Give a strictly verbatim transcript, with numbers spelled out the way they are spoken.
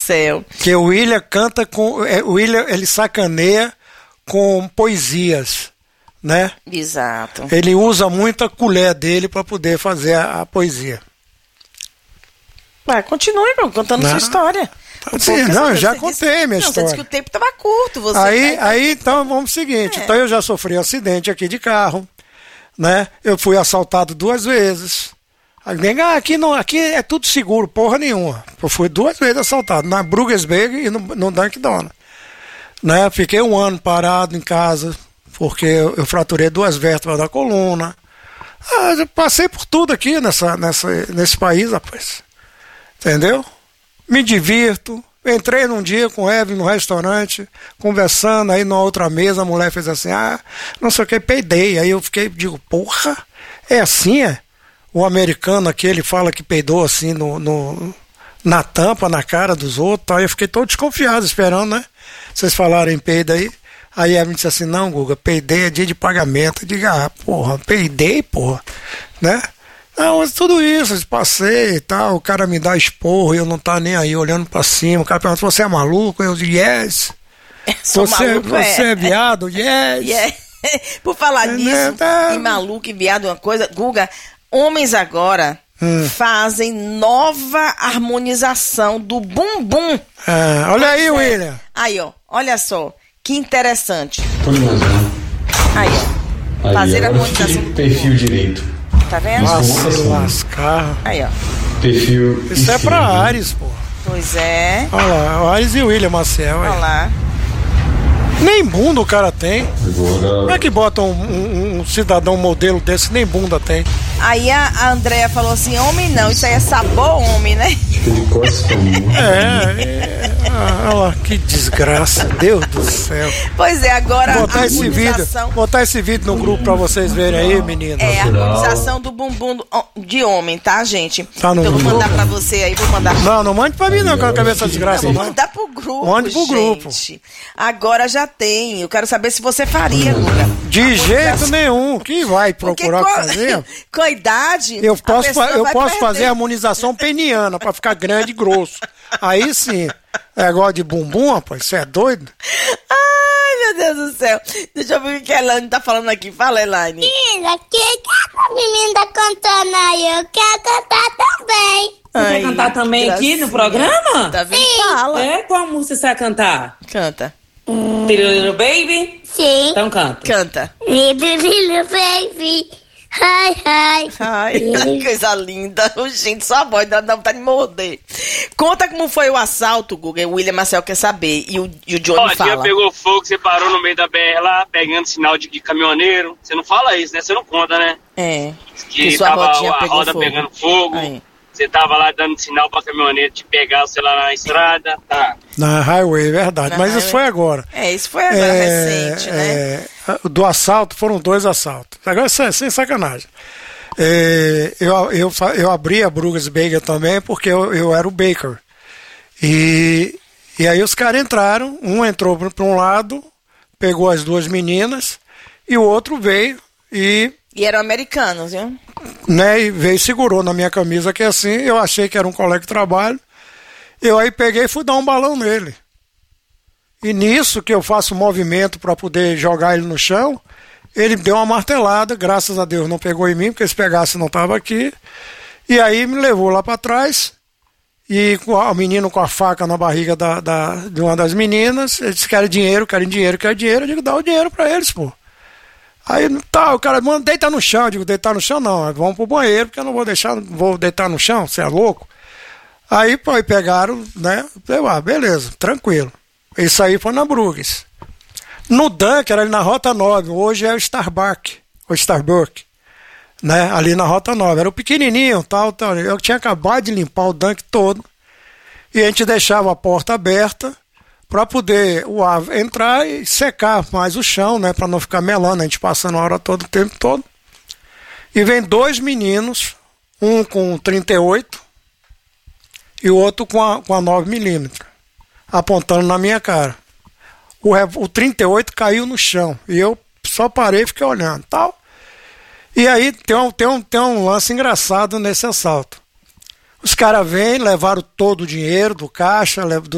céu. Que o William canta com... É, o William, ele sacaneia com poesias, né? Exato. Ele usa muito a colher dele para poder fazer a, a poesia. Vai, continue contando não. sua história. Sim, não, eu já contei disse, minha não, história. Você disse que o tempo estava curto. Você aí, tá... aí, então, vamos pro seguinte. É. Então, eu já sofri um acidente aqui de carro, né? Eu fui assaltado duas vezes. Ah, aqui, não, aqui é tudo seguro, porra nenhuma. Eu fui duas vezes assaltado, na Brugesberg e no, no Dunkin' Donuts. Né? Fiquei um ano parado em casa, porque eu, eu fraturei duas vértebras da coluna. Ah, eu passei por tudo aqui nessa, nessa, nesse país, rapaz. Entendeu? Me divirto. Entrei num dia com o Evelyn no restaurante, conversando, aí numa outra mesa a mulher fez assim, ah, não sei o que, peidei. Aí eu fiquei, digo, porra, é assim, é? O americano aqui, ele fala que peidou assim no, no, na tampa, na cara dos outros, aí eu fiquei todo desconfiado, esperando, né? Vocês falaram peido aí. Aí a Evelyn disse assim, não, Guga, peidei é dia de pagamento. Eu digo, ah, porra, peidei, porra, né? Não, mas tudo isso, passei e tal, o cara me dá esporro e eu não tá nem aí, olhando pra cima, o cara pergunta, você é maluco? Eu digo, yes. Você, maluco, você é. é viado? Yes. Yeah. Por falar É, nisso, tá. em maluco e viado, uma coisa, Guga, homens agora hum. fazem nova harmonização do bumbum. Ah, olha aí, é. William. Aí, ó, olha só, que interessante. Tô imaginando. Aí, ó, aí, fazer a a harmonização do perfil bumbum. direito. Tá vendo? Nossa, se lascar. Aí, ó. Perfil Isso esquerdo. é pra Ares, pô. Pois é. Olha lá, o Ares e o William Maciel. Olha lá. Nem bunda o cara tem. Agora... Como é que bota um, um, um cidadão modelo desse, nem bunda tem? Aí a, a Andréia falou assim, homem não, isso aí é sabor homem, né? Acho que ele costa muito. É, é ah, olha lá, que desgraça, Deus do céu. Pois é, agora Vou botar a esse vídeo, harmonização... botar esse vídeo no grupo pra vocês verem aí, meninos. É, a harmonização do bumbum do- de homem, tá, gente? Tá no então vou grupo. mandar pra você aí, vou mandar. Não, não mande pra mim não, que eu não quero ver essa desgraça. Vou Não. mandar pro grupo, Mande pro gente. grupo. Agora já tem. Eu quero saber se você faria, Guga. De jeito nenhum, que vai Porque procurar o com, que fazer? com a idade, Eu a posso, pessoa fa- eu vai posso perder. fazer a harmonização peniana pra ficar grande e grosso. Aí sim. Negócio de bumbum, rapaz, você é doido? Ai, meu Deus do céu. Deixa eu ver o que a Elaine tá falando aqui. Fala, Elaine. Menina, que a menina tá cantando aí? Eu quero cantar também. Você Ai, vai cantar também aqui no gracinha. programa? Tá vendo? Fala. É? Qual música você vai cantar? Canta. Little Baby? Sim. Então canta. Canta. Little, little baby. Hi, hi. Ai, que coisa linda. Gente, só a voz dá dá vontade de morder. Conta como foi o assalto, Guga. O William Marcel quer saber. E o, e o Johnny Ó, o dia fala. pegou fogo, você parou no meio da B R lá, pegando sinal de, de caminhoneiro. Você não fala isso, né? Você não conta, né? É. Que, Que sua tava rodinha a pegou roda fogo. pegando fogo. Aí. Você tava lá dando sinal pra caminhoneiro te pegar, sei lá, na estrada. Tá. Na highway, verdade. Na Mas isso highway. foi agora. É, isso foi agora É, recente, né? é, do assalto, foram dois assaltos. Agora, isso é sem sacanagem. É, eu, eu, fa- eu abri a Brugesberg também porque eu, eu era o Baker. E, e aí os caras entraram, um entrou para um lado, pegou as duas meninas, e o outro veio e, E eram americanos, viu? né, e veio e segurou na minha camisa que é assim, eu achei que era um colega de trabalho. Eu aí peguei e fui dar um balão nele. E nisso que eu faço um movimento para poder jogar ele no chão, ele deu uma martelada, graças a Deus não pegou em mim, porque se pegasse não estava aqui. E aí me levou lá para trás, e com a- o menino com a faca na barriga da, da- de uma das meninas, ele disse que era dinheiro, querem dinheiro, quer dinheiro, eu digo, dá o dinheiro para eles, pô. Aí tá, o cara manda deitar no chão, eu digo, deitar no chão não, vamos pro banheiro, porque eu não vou deixar, vou deitar no chão, você é louco? Aí, pô, aí pegaram, né, eu, ah, beleza, tranquilo. Isso aí foi na Bruges. No Dunk, era ali na Rota nove, hoje é o Starbuck, o Starbuck, né, ali na Rota nove, era o pequenininho, tal, tal, eu tinha acabado de limpar o Dunk todo, e a gente deixava a porta aberta para poder o ar entrar e secar mais o chão, né, para não ficar melando, a gente passando a hora toda, o tempo todo. E vem dois meninos, um com trinta e oito e o outro com a, com a nove milímetros, apontando na minha cara. O, rev- o trinta e oito caiu no chão e eu só parei e fiquei olhando, tal. E aí tem um, tem um, tem um lance engraçado nesse assalto. Os caras vêm, levaram todo o dinheiro do caixa, lev- do